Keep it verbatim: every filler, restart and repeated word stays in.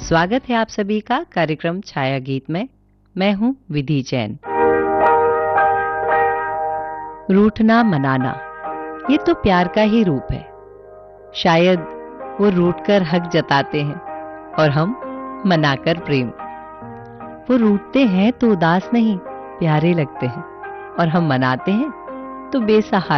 स्वागत है आप सभी का कार्यक्रम छाया गीत में। मैं हूं विधि जैन। रूठना मनाना ये तो प्यार का ही रूप है। शायद वो रूठकर हक जताते हैं और हम मनाकर प्रेम। वो रूठते हैं तो उदास नहीं प्यारे लगते हैं और हम मनाते हैं तो बेसहारा।